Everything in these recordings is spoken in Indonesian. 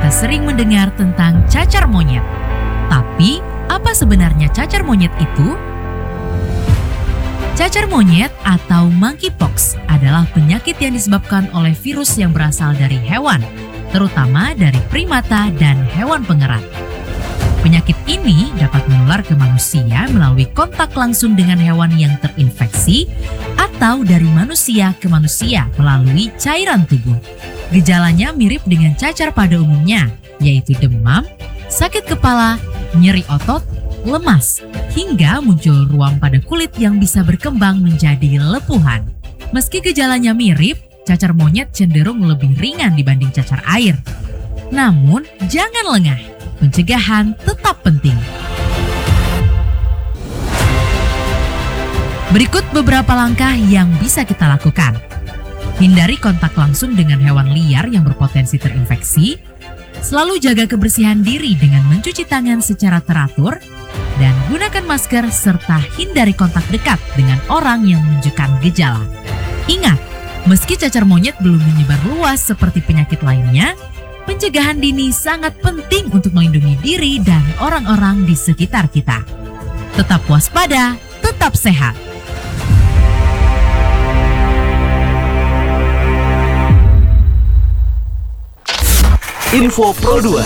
kita sering mendengar tentang cacar monyet. Tapi, apa sebenarnya cacar monyet itu? Cacar monyet atau monkeypox adalah penyakit yang disebabkan oleh virus yang berasal dari hewan, terutama dari primata dan hewan pengerat. Penyakit ini dapat menular ke manusia melalui kontak langsung dengan hewan yang terinfeksi atau dari manusia ke manusia melalui cairan tubuh. Gejalanya mirip dengan cacar pada umumnya, yaitu demam, sakit kepala, nyeri otot, lemas, hingga muncul ruam pada kulit yang bisa berkembang menjadi lepuhan. Meski gejalanya mirip, cacar monyet cenderung lebih ringan dibanding cacar air. Namun, jangan lengah. Pencegahan tetap penting. Berikut beberapa langkah yang bisa kita lakukan. Hindari kontak langsung dengan hewan liar yang berpotensi terinfeksi. Selalu jaga kebersihan diri dengan mencuci tangan secara teratur. Dan gunakan masker serta hindari kontak dekat dengan orang yang menunjukkan gejala. Ingat, meski cacar monyet belum menyebar luas seperti penyakit lainnya, pencegahan dini sangat penting untuk melindungi diri dan orang-orang di sekitar kita. Tetap waspada, tetap sehat. Info Pro 2.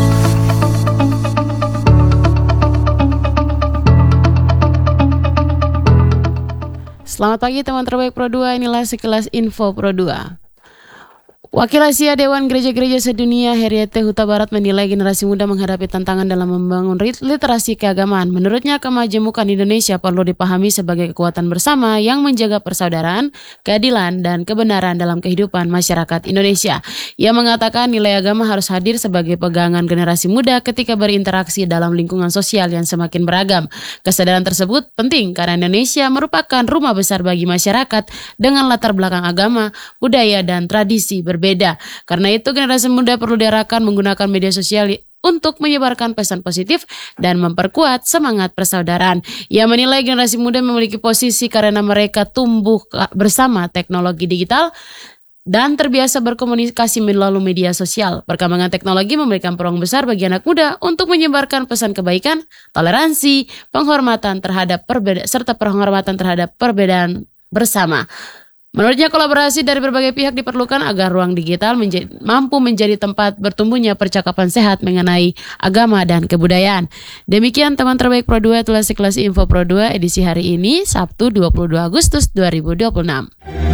Selamat pagi teman terbaik Pro 2, inilah sekilas Info Pro 2. Wakil Asia Dewan Gereja-Gereja Sedunia Henriette Huta Barat menilai generasi muda menghadapi tantangan dalam membangun literasi keagamaan. Menurutnya, kemajemukan Indonesia perlu dipahami sebagai kekuatan bersama yang menjaga persaudaraan, keadilan, dan kebenaran dalam kehidupan masyarakat Indonesia. Ia mengatakan nilai agama harus hadir sebagai pegangan generasi muda ketika berinteraksi dalam lingkungan sosial yang semakin beragam. Kesadaran tersebut penting karena Indonesia merupakan rumah besar bagi masyarakat dengan latar belakang agama, budaya, dan tradisi berbeda. Karena itu generasi muda perlu diarahkan menggunakan media sosial untuk menyebarkan pesan positif dan memperkuat semangat persaudaraan. Ia menilai generasi muda memiliki posisi karena mereka tumbuh bersama teknologi digital dan terbiasa berkomunikasi melalui media sosial. Perkembangan teknologi memberikan peluang besar bagi anak muda untuk menyebarkan pesan kebaikan, toleransi, penghormatan terhadap perbedaan bersama. Menurutnya, kolaborasi dari berbagai pihak diperlukan agar ruang digital mampu menjadi tempat bertumbuhnya percakapan sehat mengenai agama dan kebudayaan. Demikian teman terbaik Pro 2, itulah sekilas Info Pro 2 edisi hari ini, Sabtu 22 Agustus 2026.